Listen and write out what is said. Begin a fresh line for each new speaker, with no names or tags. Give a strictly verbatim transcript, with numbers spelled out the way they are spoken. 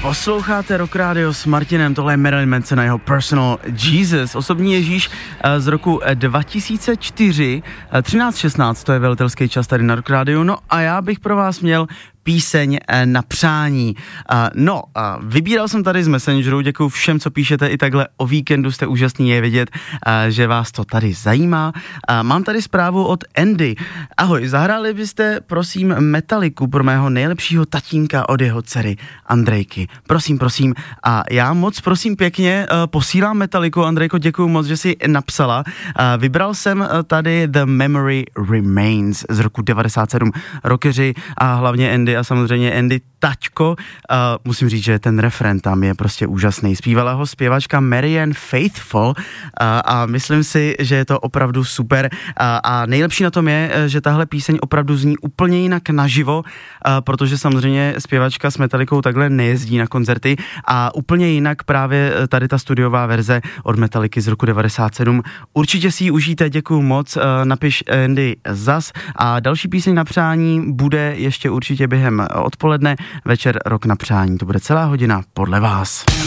Posloucháte Rock Radio s Martinem, tohle je Marilyn Manson a jeho Personal Jesus, osobní Ježíš z roku dva tisíce čtyři, třináct šestnáct, to je velitelský čas tady na Rock Radio, no a já bych pro vás měl píseň na přání. No, vybíral jsem tady z Messengeru, děkuju všem, co píšete i takhle o víkendu, jste úžasný, je vidět, že vás to tady zajímá. Mám tady zprávu od Andy. Ahoj, zahráli byste, prosím, Metaliku pro mého nejlepšího tatínka od jeho dcery Andrejky. Prosím, prosím. A já moc prosím pěkně posílám Metaliku. Andrejko, děkuju moc, že jsi napsala. Vybral jsem tady The Memory Remains z roku devadesát sedm. Rockeři a hlavně Andy a samozřejmě Andy taťko. Uh, musím říct, že ten refrén tam je prostě úžasný. Zpívala ho zpěvačka Marianne Faithfull uh, a myslím si, že je to opravdu super. Uh, a nejlepší na tom je, že tahle píseň opravdu zní úplně jinak naživo, uh, protože samozřejmě zpěvačka s Metalikou takhle nejezdí na koncerty a úplně jinak právě tady ta studiová verze od Metaliky z roku devadesát sedm. Určitě si ji užijte, děkuju moc. Uh, napiš Andy zas a další píseň na přání bude ještě určitě během odpoledne, večer Rock na přání. To bude celá hodina podle vás.